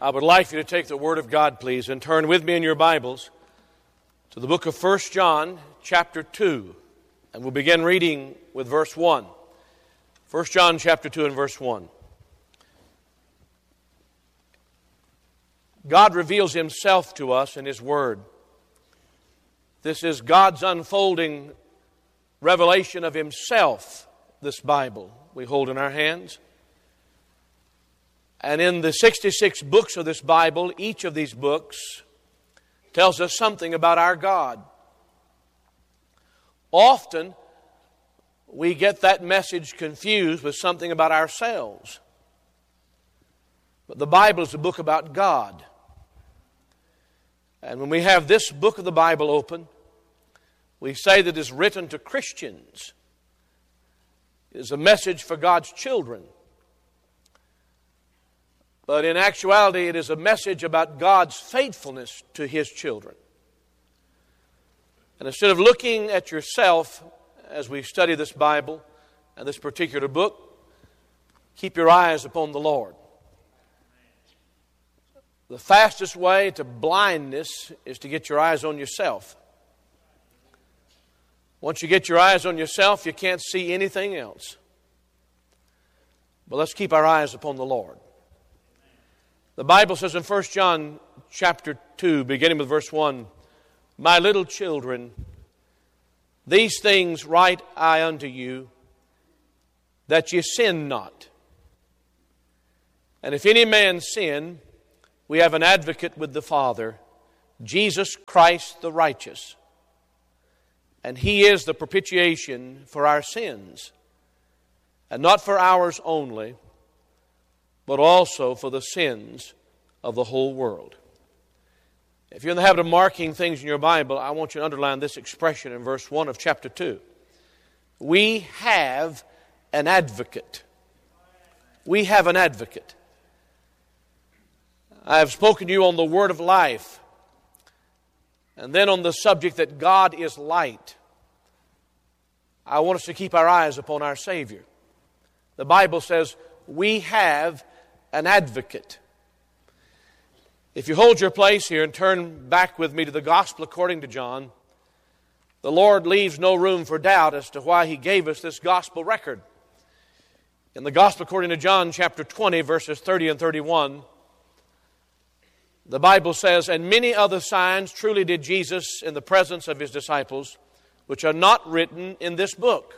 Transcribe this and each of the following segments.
I would like you to take the Word of God, please, and turn with me in your Bibles to the book of 1 John, chapter 2. And we'll begin reading with verse 1. 1 John, chapter 2 and verse 1. God reveals Himself to us in His Word. This is God's unfolding revelation of Himself, this Bible we hold in our hands. And in the 66 books of this Bible, each of these books tells us something about our God. Often, we get that message confused with something about ourselves. But the Bible is a book about God. And when we have this book of the Bible open, we say that it is written to Christians. It is a message for God's children. But in actuality, it is a message about God's faithfulness to His children. And instead of looking at yourself as we study this Bible and this particular book, keep your eyes upon the Lord. The fastest way to blindness is to get your eyes on yourself. Once you get your eyes on yourself, you can't see anything else. But let's keep our eyes upon the Lord. The Bible says in 1 John chapter 2, beginning with verse 1, "My little children, these things write I unto you, that ye sin not. And if any man sin, we have an advocate with the Father, Jesus Christ the righteous. And He is the propitiation for our sins, and not for ours only, but also for the sins of the whole world." If you're in the habit of marking things in your Bible, I want you to underline this expression in verse 1 of chapter 2. We have an advocate. We have an advocate. I have spoken to you on the word of life, and then on the subject that God is light. I want us to keep our eyes upon our Savior. The Bible says we have an advocate. If you hold your place here and turn back with me to the Gospel according to John, the Lord leaves no room for doubt as to why He gave us this Gospel record. In the Gospel according to John, chapter 20, verses 30 and 31, the Bible says, "And many other signs truly did Jesus in the presence of His disciples, which are not written in this book."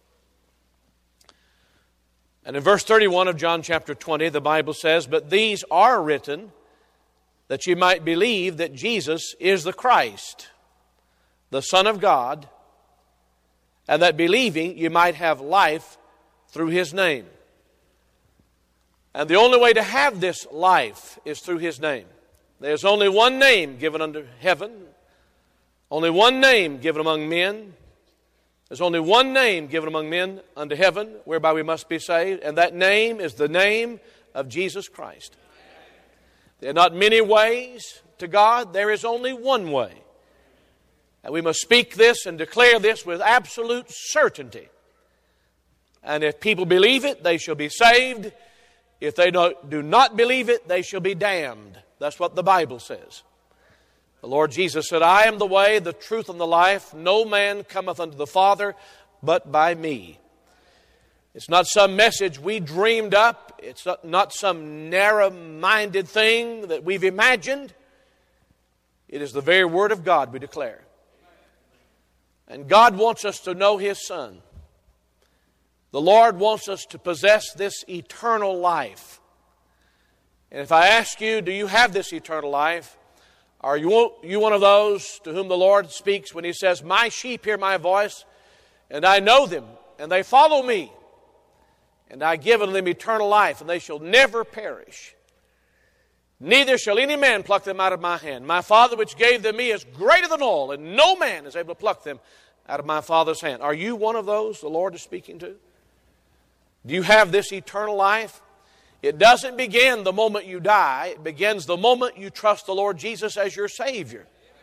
And in verse 31 of John chapter 20, the Bible says, "But these are written that ye might believe that Jesus is the Christ, the Son of God, and that believing ye might have life through His name." And the only way to have this life is through His name. There's only one name given under heaven, only one name given among men. There's only one name given among men unto heaven whereby we must be saved, and that name is the name of Jesus Christ. There are not many ways to God. There is only one way. And we must speak this and declare this with absolute certainty. And if people believe it, they shall be saved. If they do not believe it, they shall be damned. That's what the Bible says. The Lord Jesus said, "I am the way, the truth, and the life. No man cometh unto the Father but by me." It's not some message we dreamed up. It's not some narrow-minded thing that we've imagined. It is the very Word of God we declare. And God wants us to know His Son. The Lord wants us to possess this eternal life. And if I ask you, do you have this eternal life? Are you one of those to whom the Lord speaks when He says, "My sheep hear my voice, and I know them, and they follow me, and I give unto them eternal life, and they shall never perish. Neither shall any man pluck them out of my hand. My Father which gave them me is greater than all, and no man is able to pluck them out of my Father's hand." Are you one of those the Lord is speaking to? Do you have this eternal life? It doesn't begin the moment you die. It begins the moment you trust the Lord Jesus as your Savior.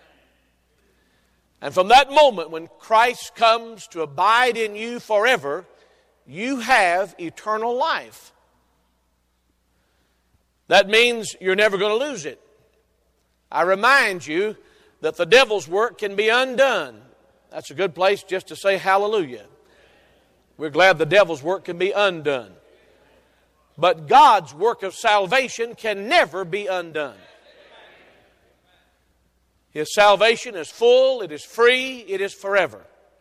And from that moment when Christ comes to abide in you forever, you have eternal life. That means you're never going to lose it. I remind you that the devil's work can be undone. That's a good place just to say hallelujah. We're glad the devil's work can be undone. But God's work of salvation can never be undone. His salvation is full, it is free, it is forever.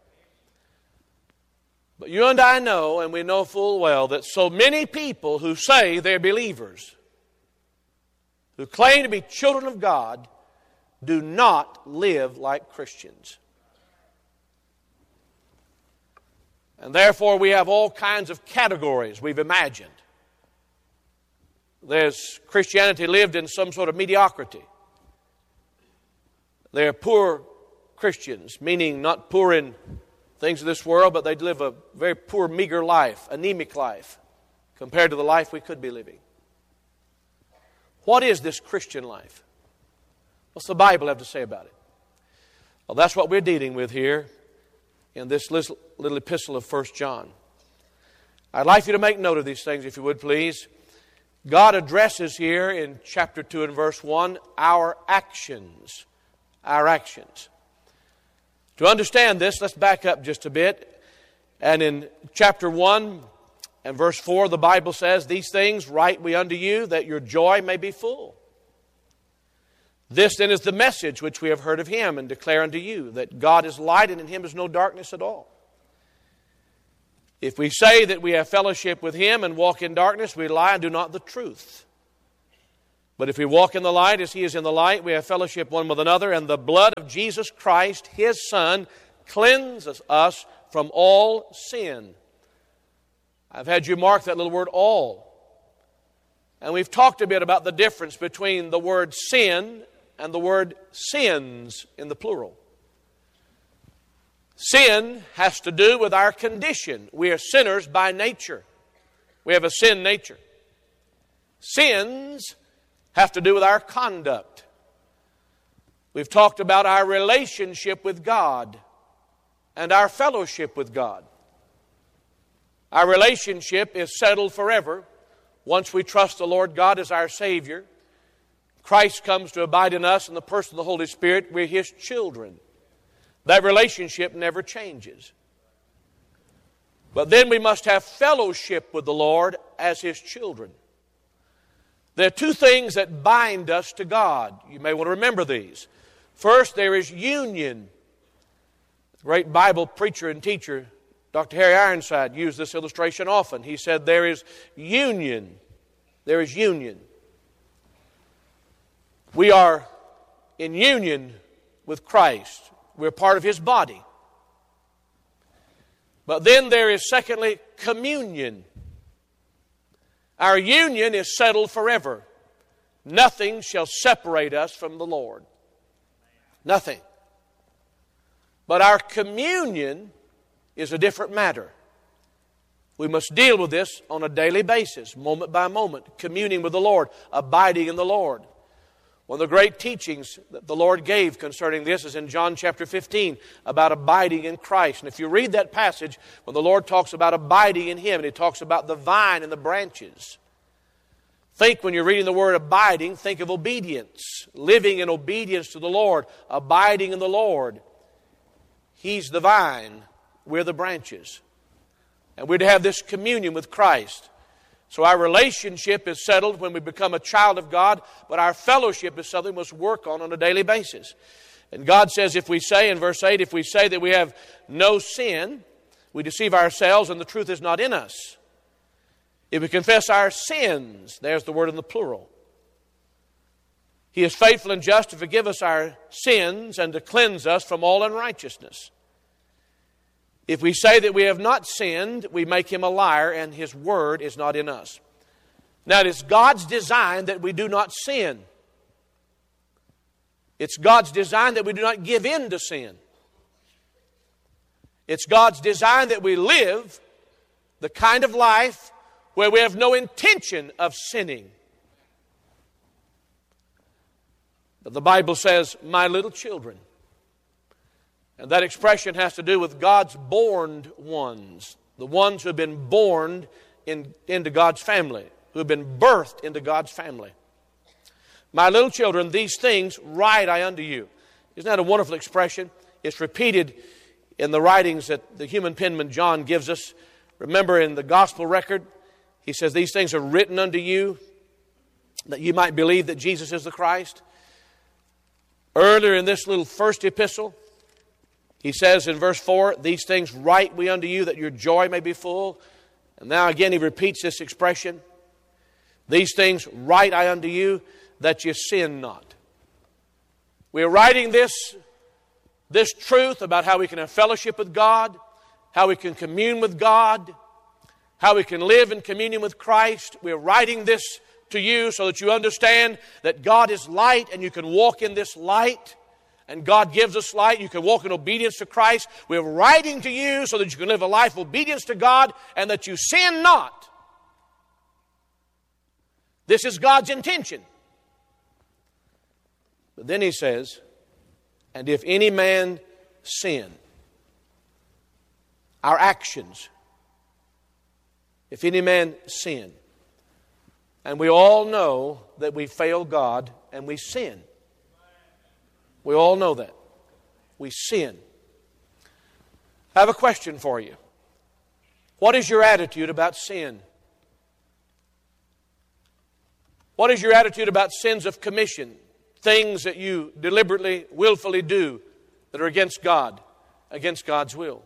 But you and I know, and we know full well, that so many people who say they're believers, who claim to be children of God, do not live like Christians. And therefore we have all kinds of categories we've imagined. There's Christianity lived in some sort of mediocrity. They're poor Christians, meaning not poor in things of this world, but they live a very poor, meager life, anemic life, compared to the life we could be living. What is this Christian life? What's the Bible have to say about it? Well, that's what we're dealing with here in this little epistle of 1 John. I'd like you to make note of these things, if you would, please. God addresses here in chapter 2 and verse 1 our actions. Our actions. To understand this, let's back up just a bit. And in chapter 1 and verse 4, the Bible says, "These things write we unto you, that your joy may be full. This then is the message which we have heard of Him, and declare unto you, that God is light, and in Him is no darkness at all. If we say that we have fellowship with Him and walk in darkness, we lie and do not the truth. But if we walk in the light as He is in the light, we have fellowship one with another, and the blood of Jesus Christ, His Son, cleanses us from all sin." I've had you mark that little word, all. And we've talked a bit about the difference between the word sin and the word sins in the plural. Sin has to do with our condition. We are sinners by nature. We have a sin nature. Sins have to do with our conduct. We've talked about our relationship with God and our fellowship with God. Our relationship is settled forever once we trust the Lord God as our Savior. Christ comes to abide in us in the person of the Holy Spirit. We're His children. That relationship never changes. But then we must have fellowship with the Lord as His children. There are two things that bind us to God. You may want to remember these. First, there is union. The great Bible preacher and teacher, Dr. Harry Ironside, used this illustration often. He said there is union. There is union. We are in union with Christ. We're part of His body. But then there is, secondly, communion. Our union is settled forever. Nothing shall separate us from the Lord. Nothing. But our communion is a different matter. We must deal with this on a daily basis, moment by moment, communing with the Lord, abiding in the Lord. One of the great teachings that the Lord gave concerning this is in John chapter 15 about abiding in Christ. And if you read that passage, when the Lord talks about abiding in Him, and He talks about the vine and the branches, think when you're reading the word abiding, think of obedience, living in obedience to the Lord, abiding in the Lord. He's the vine, we're the branches. And we're to have this communion with Christ. So our relationship is settled when we become a child of God, but our fellowship is something we must work on a daily basis. And God says if we say, in verse 8, if we say that we have no sin, we deceive ourselves and the truth is not in us. If we confess our sins, there's the word in the plural. He is faithful and just to forgive us our sins and to cleanse us from all unrighteousness. If we say that we have not sinned, we make Him a liar and His word is not in us. Now it is God's design that we do not sin. It's God's design that we do not give in to sin. It's God's design that we live the kind of life where we have no intention of sinning. But the Bible says, my little children. And that expression has to do with God's born ones, the ones who have been born into God's family. who have been birthed into God's family. My little children, these things write I unto you. Isn't that a wonderful expression? It's repeated in the writings that the human penman John gives us. Remember in the gospel record, he says, these things are written unto you that you might believe that Jesus is the Christ. Earlier in this little first epistle, he says in verse 4, these things write we unto you that your joy may be full. And now again he repeats this expression. These things write I unto you that you sin not. We're writing this truth about how we can have fellowship with God, how we can commune with God, how we can live in communion with Christ. We're writing this to you so that you understand that God is light and you can walk in this light. And God gives us light. You can walk in obedience to Christ. We're writing to you so that you can live a life of obedience to God and that you sin not. This is God's intention. But then he says, and if any man sin, our actions, if any man sin, and we all know that we fail God and we sin. We all know that. We sin. I have a question for you. What is your attitude about sin? What is your attitude about sins of commission? Things that you deliberately, willfully do that are against God, against God's will.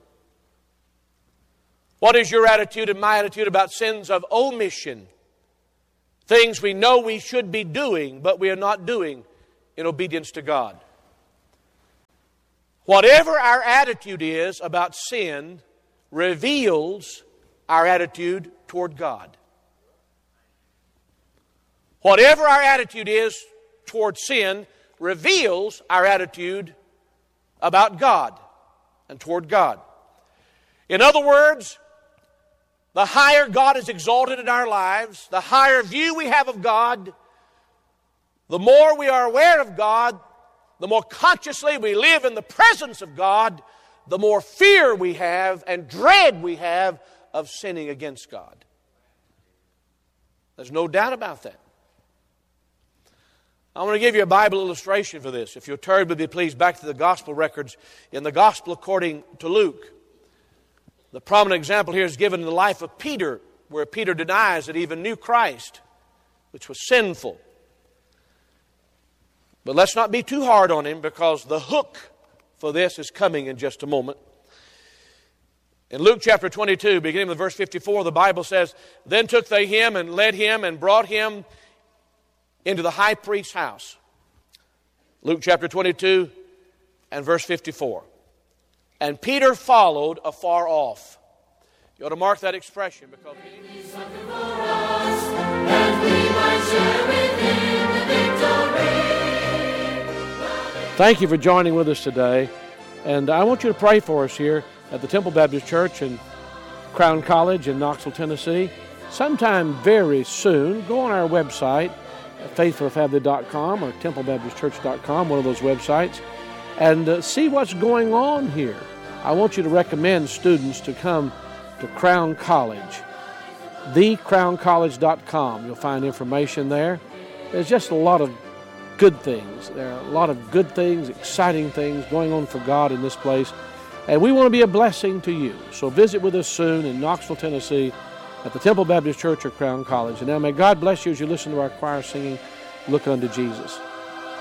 What is your attitude and my attitude about sins of omission? Things we know we should be doing, but we are not doing in obedience to God. Whatever our attitude is about sin reveals our attitude toward God. Whatever our attitude is toward sin reveals our attitude about God and toward God. In other words, the higher God is exalted in our lives, the higher view we have of God, the more we are aware of God, the more consciously we live in the presence of God, the more fear we have and dread we have of sinning against God. There's no doubt about that. I want to give you a Bible illustration for this. If you'll turn with me, please, back to the gospel records. In the gospel according to Luke, the prominent example here is given in the life of Peter, where Peter denies that he even knew Christ, which was sinful. But let's not be too hard on him, because the hook for this is coming in just a moment. In Luke chapter 22, beginning with verse 54, the Bible says, Then took they him and led him and brought him into the high priest's house. Luke chapter 22 and verse 54. And Peter followed afar off. You ought to mark that expression, because thank you for joining with us today. And I want you to pray for us here at the Temple Baptist Church in Crown College in Knoxville, Tennessee. Sometime very soon, go on our website, faithfulfamily.com or templebaptistchurch.com, one of those websites, and see what's going on here. I want you to recommend students to come to Crown College, thecrowncollege.com. You'll find information there. There's just a lot of good things. There are a lot of good things, exciting things going on for God in this place, and we want to be a blessing to you. So visit with us soon in Knoxville, Tennessee, at the Temple Baptist Church or Crown College. And now may God bless you as you listen to our choir singing, Look Unto Jesus.